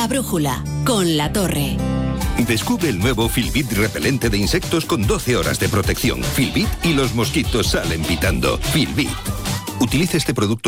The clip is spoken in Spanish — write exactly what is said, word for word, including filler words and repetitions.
La brújula, con La Torre. Descubre el nuevo Filbit repelente de insectos con doce horas de protección. Filbit y los mosquitos salen pitando. Filbit. Utilice este producto